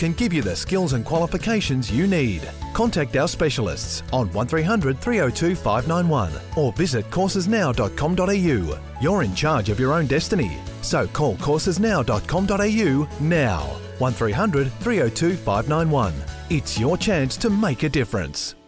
can give you the skills and qualifications you need. Contact our specialists on 1300 302 591 or visit coursesnow.com.au. You're in charge of your own destiny, so call coursesnow.com.au now. 1300 302 591. It's your chance to make a difference.